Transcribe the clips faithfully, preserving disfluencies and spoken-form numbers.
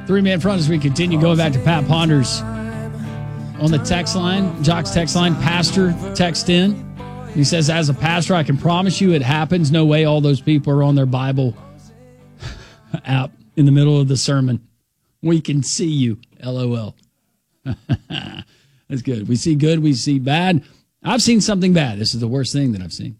Three-man front as we continue going back to Pat Ponders on the text line, Jock's text line. Pastor text in. He says, as a pastor, I can promise you it happens. No way all those people are on their Bible app in the middle of the sermon. We can see you. L O L. That's good. We see good, we see bad. I've seen something bad. This is the worst thing that I've seen.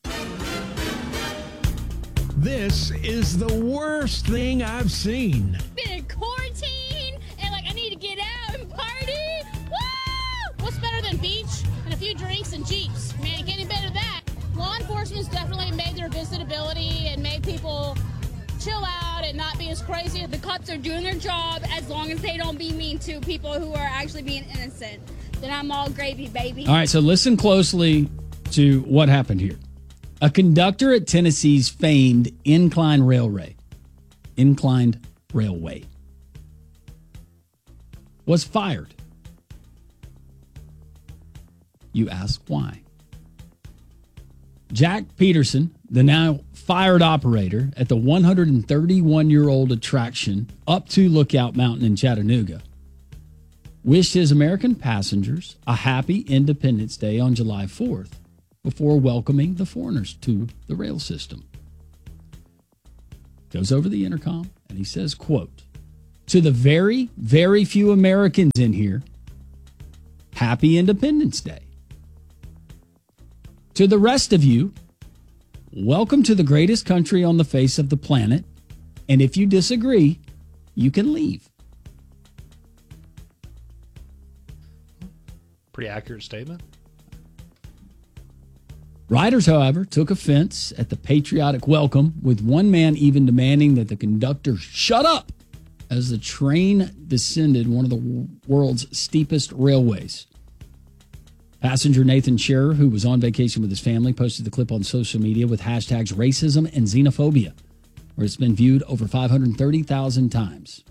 This is the worst thing I've seen. Been in quarantine, and like I need to get out and party. Woo! What's better than beach and a few drinks and Jeeps? Man, getting better than that. Law enforcement's definitely made their visitability and made people chill out and not be as crazy. The cops are doing their job as long as they don't be mean to people who are actually being innocent. Then I'm all gravy, baby. All right, so listen closely to what happened here. A conductor at Tennessee's famed Incline Railway, Inclined Railway, was fired. You ask why? Jack Peterson, the now fired operator at the one hundred thirty-one-year-old attraction Up to Lookout Mountain in Chattanooga, wished his American passengers a happy Independence Day on July fourth before welcoming the foreigners to the rail system. Goes over the intercom and he says, quote, to the very, very few Americans in here, happy Independence Day. To the rest of you, welcome to the greatest country on the face of the planet. And if you disagree, you can leave. Pretty accurate statement. Riders, however, took offense at the patriotic welcome, with one man even demanding that the conductor shut up as the train descended one of the world's steepest railways. Passenger Nathan Scherer, who was on vacation with his family, posted the clip on social media with hashtags racism and xenophobia, where it's been viewed over five hundred thirty thousand times.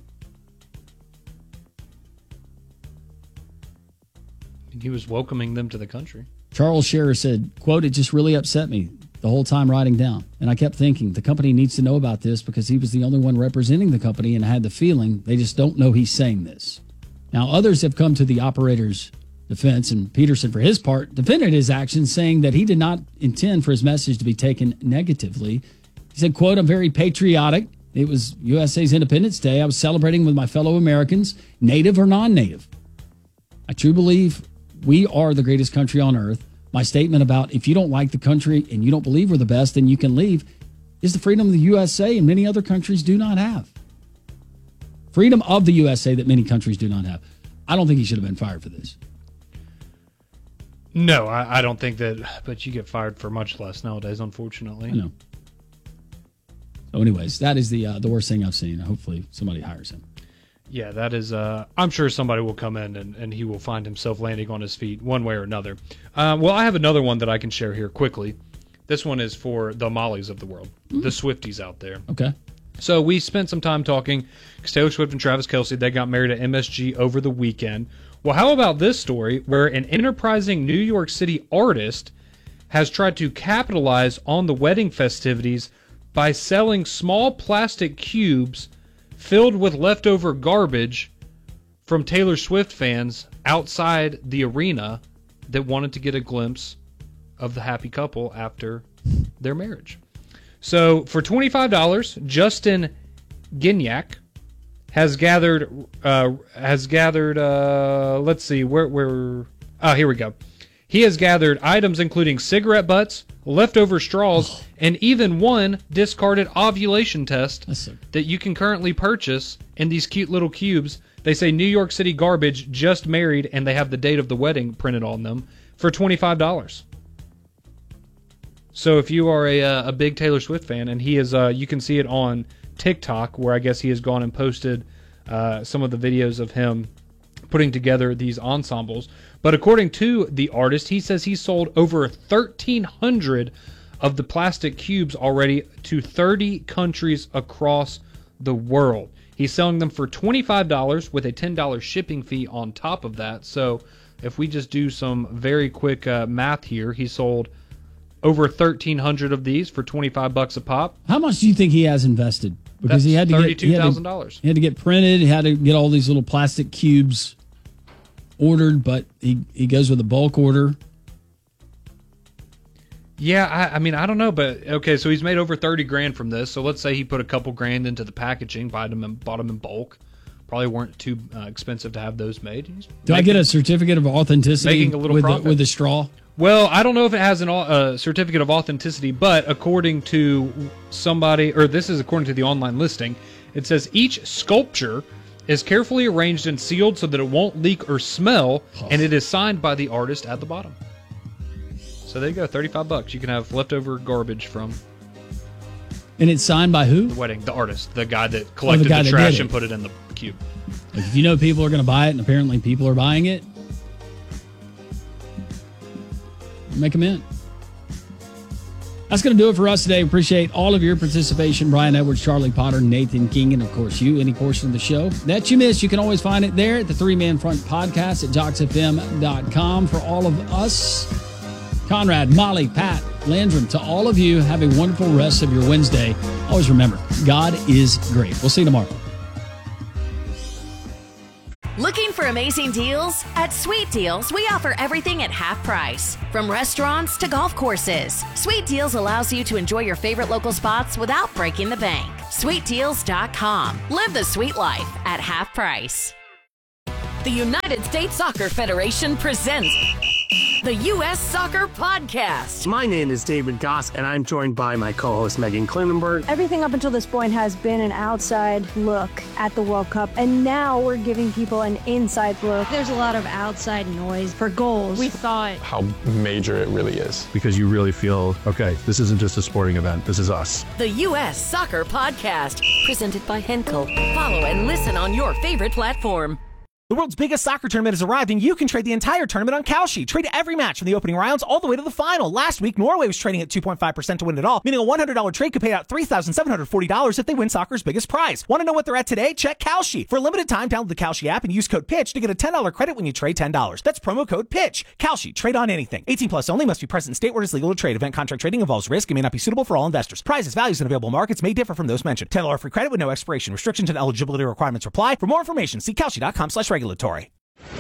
He was welcoming them to the country. Charles Scherer said, quote, it just really upset me the whole time riding down. And I kept thinking, the company needs to know about this because he was the only one representing the company, and I had the feeling they just don't know he's saying this. Now, others have come to the operator's defense, and Peterson, for his part, defended his actions, saying that he did not intend for his message to be taken negatively. He said, quote, I'm very patriotic. It was U S A's Independence Day. I was celebrating with my fellow Americans, native or non-native. I truly believe we are the greatest country on earth. My statement about if you don't like the country and you don't believe we're the best, then you can leave, is the freedom the U S A and many other countries do not have. Freedom of the U S A that many countries do not have. I don't think he should have been fired for this. No, I, I don't think that, but you get fired for much less nowadays, unfortunately. I know. So anyways, that is the uh, the worst thing I've seen. Hopefully somebody hires him. Yeah, that is, uh, I'm sure somebody will come in and, and he will find himself landing on his feet one way or another. Uh, well, I have another one that I can share here quickly. This one is for the Mollies of the world, mm. the Swifties out there. Okay. So we spent some time talking, because Taylor Swift and Travis Kelce, they got married at M S G over the weekend. Well, how about this story where an enterprising New York City artist has tried to capitalize on the wedding festivities by selling small plastic cubes filled with leftover garbage from Taylor Swift fans outside the arena that wanted to get a glimpse of the happy couple after their marriage. So for twenty-five dollars, Justin Gignac has gathered, uh, has gathered, uh, let's see, where, where, oh, here we go. He has gathered items including cigarette butts, leftover straws, and even one discarded ovulation test so- that you can currently purchase in these cute little cubes. They say New York City garbage, just married, and they have the date of the wedding printed on them for twenty-five dollars. So if you are a, a big Taylor Swift fan, and he is, uh, you can see it on TikTok, where I guess he has gone and posted uh, some of the videos of him putting together these ensembles. But according to the artist, he says he sold over thirteen hundred of the plastic cubes already to thirty countries across the world. He's selling them for twenty-five dollars with a ten dollars shipping fee on top of that. So if we just do some very quick uh, math here, he sold over thirteen hundred of these for twenty-five bucks a pop. How much do you think he has invested because That's he had to get thirty-two thousand dollars. He had to get printed. He had to get all these little plastic cubes ordered, but he, he goes with a bulk order. Yeah, I, I mean, I don't know, but okay, so he's made over thirty grand from this. So let's say he put a couple grand into the packaging, bought them in, bought them in bulk. Probably weren't too uh, expensive to have those made. He's Do making, I get a certificate of authenticity making a little with, profit. the, with the straw? Well, I don't know if it has a uh, certificate of authenticity, but according to somebody, or this is according to the online listing, it says each sculpture is carefully arranged and sealed so that it won't leak or smell, oh. and it is signed by the artist at the bottom. So there you go, thirty-five bucks. You can have leftover garbage from. And it's signed by who? The wedding, the artist, the guy that collected oh, the, guy the that trash did and it. put it in the cube. Like if you know people are going to buy it, and apparently people are buying it, make them in. That's going to do it for us today. Appreciate all of your participation. Brian Edwards, Charlie Potter, Nathan King, and of course you. Any portion of the show that you missed, you can always find it there at the Three Man Front Podcast at jox f m dot com. For all of us, Conrad, Molly, Pat, Landrum, to all of you, have a wonderful rest of your Wednesday. Always remember, God is great. We'll see you tomorrow. Looking for amazing deals? At Sweet Deals, we offer everything at half price. From restaurants to golf courses, Sweet Deals allows you to enjoy your favorite local spots without breaking the bank. sweet deals dot com. Live the sweet life at half price. The United States Soccer Federation presents the U S Soccer Podcast. My name is David Goss, and I'm joined by my co-host Megan Klinenberg. Everything up until this point has been an outside look at the World Cup, and now we're giving people an inside look. There's a lot of outside noise for goals. We thought how major it really is. Because you really feel, okay, this isn't just a sporting event, this is us. The U S Soccer Podcast, presented by Henkel. Follow and listen on your favorite platform. The world's biggest soccer tournament has arrived, and you can trade the entire tournament on Kalshi. Trade every match from the opening rounds all the way to the final. Last week, Norway was trading at two point five percent to win it all, meaning a one hundred dollars trade could pay out three thousand seven hundred forty dollars if they win soccer's biggest prize. Want to know what they're at today? Check Kalshi. For a limited time, download the Kalshi app and use code PITCH to get a ten dollars credit when you trade ten dollars. That's promo code PITCH. Kalshi. Trade on anything. eighteen plus only. Must be present in state where it's legal to trade. Event contract trading involves risk and may not be suitable for all investors. Prizes, values, and available markets may differ from those mentioned. ten dollars free credit with no expiration. Restrictions and eligibility requirements apply. For more information, see kalshi dot com slash regulatory.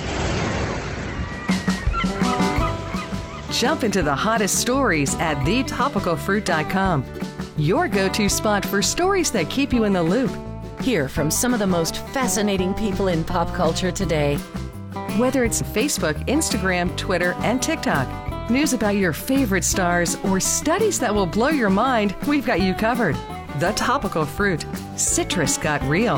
Jump into the hottest stories at the topical fruit dot com. Your go-to spot for stories that keep you in the loop. Hear from some of the most fascinating people in pop culture today. Whether it's Facebook, Instagram, Twitter, and TikTok, news about your favorite stars, or studies that will blow your mind, we've got you covered. The Topical Fruit. Citrus got real.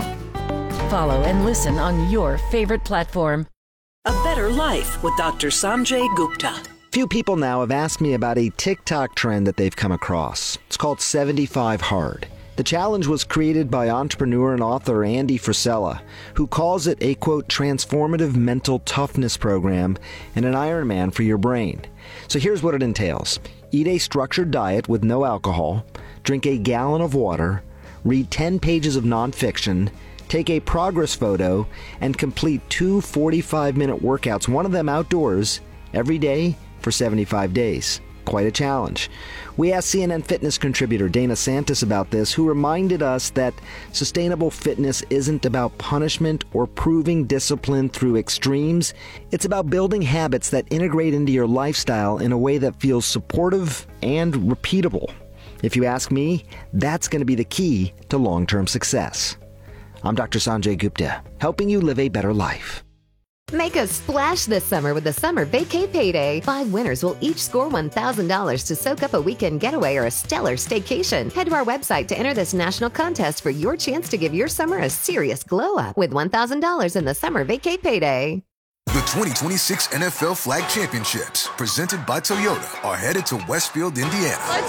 Follow and listen on your favorite platform. A Better Life with Doctor Sanjay Gupta. Few people now have asked me about a TikTok trend that they've come across. It's called seventy-five hard. The challenge was created by entrepreneur and author Andy Frisella, who calls it a, quote, transformative mental toughness program and an Ironman for your brain. So here's what it entails. Eat a structured diet with no alcohol, drink a gallon of water, read ten pages of nonfiction, take a progress photo, and complete two forty-five minute workouts, one of them outdoors, every day for seventy-five days. Quite a challenge. We asked C N N Fitness contributor Dana Santis about this, who reminded us that sustainable fitness isn't about punishment or proving discipline through extremes. It's about building habits that integrate into your lifestyle in a way that feels supportive and repeatable. If you ask me, that's going to be the key to long-term success. I'm Doctor Sanjay Gupta, helping you live a better life. Make a splash this summer with the Summer Vacay Payday. Five winners will each score one thousand dollars to soak up a weekend getaway or a stellar staycation. Head to our website to enter this national contest for your chance to give your summer a serious glow up with one thousand dollars in the Summer Vacay Payday. The twenty twenty-six N F L Flag Championships, presented by Toyota, are headed to Westfield, Indiana. Let's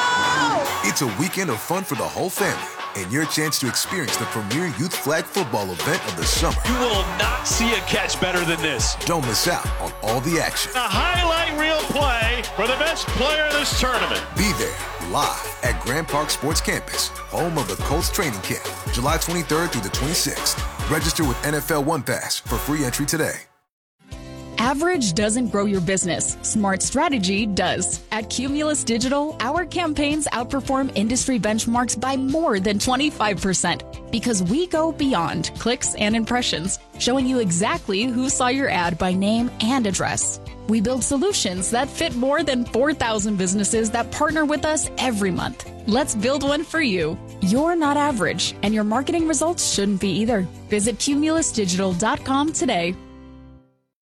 go! It's a weekend of fun for the whole family, and your chance to experience the premier youth flag football event of the summer. You will not see a catch better than this. Don't miss out on all the action. A highlight reel play for the best player in this tournament. Be there, live at Grand Park Sports Campus, home of the Colts training camp, July twenty-third through the twenty-sixth. Register with N F L One Pass for free entry today. Average doesn't grow your business. Smart strategy does. At Cumulus Digital, our campaigns outperform industry benchmarks by more than twenty-five percent because we go beyond clicks and impressions, showing you exactly who saw your ad by name and address. We build solutions that fit more than four thousand businesses that partner with us every month. Let's build one for you. You're not average, and your marketing results shouldn't be either. Visit cumulus digital dot com today.